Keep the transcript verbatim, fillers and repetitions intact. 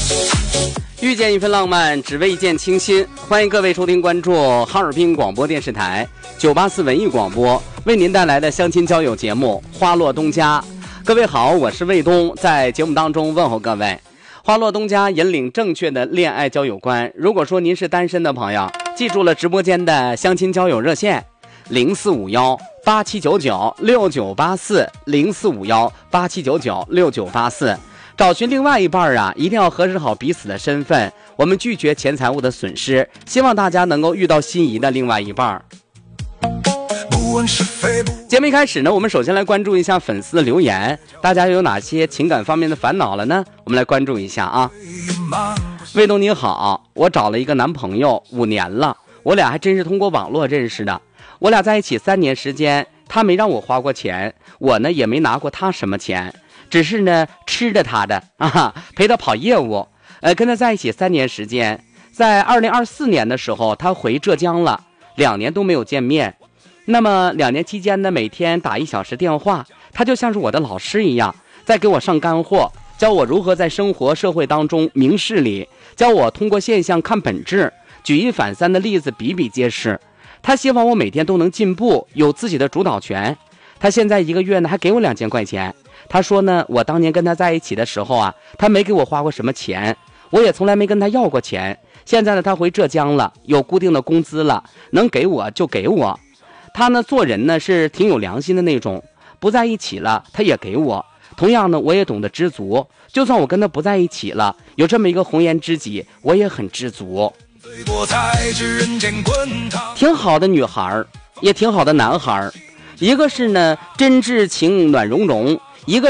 遇见一份浪漫，只为一见倾心。欢迎各位收听关注哈尔滨广播电视台九八四文艺广播为您带来的相亲交友节目《花落东家》。各位好，我是卫东，在节目当中问候各位。花落东家引领正确的恋爱交友观。如果说您是单身的朋友，记住了直播间的相亲交友热线零四五幺八七九九六九八四零四五幺八七九九六九八四。找寻另外一半啊，一定要核实好彼此的身份。我们拒绝钱财物的损失，希望大家能够遇到心仪的另外一半。节目一开始呢，我们首先来关注一下粉丝的留言，大家有哪些情感方面的烦恼了呢？我们来关注一下啊。卫东你好，我找了一个男朋友五年了，我俩还真是通过网络认识的。我俩在一起三年时间，他没让我花过钱，我呢也没拿过他什么钱，只是呢吃着他的啊，陪他跑业务。呃，跟他在一起三年时间，在二零二四年的时候，他回浙江了，两年都没有见面。那么两年期间呢，每天打一小时电话，他就像是我的老师一样，在给我上干货，教我如何在生活社会当中明事理，教我通过现象看本质，举一反三的例子比比皆是。他希望我每天都能进步，有自己的主导权。他现在一个月呢还给我两千块钱。他说呢，我当年跟他在一起的时候啊，他没给我花过什么钱，我也从来没跟他要过钱。现在呢，他回浙江了，有固定的工资了，能给我就给我。他呢做人呢是挺有良心的那种，不在一起了他也给我。同样呢，我也懂得知足，就算我跟他不在一起了，有这么一个红颜知己，我也很知足。挺好的女孩，也挺好的男孩，一个是呢真挚情暖融融，一个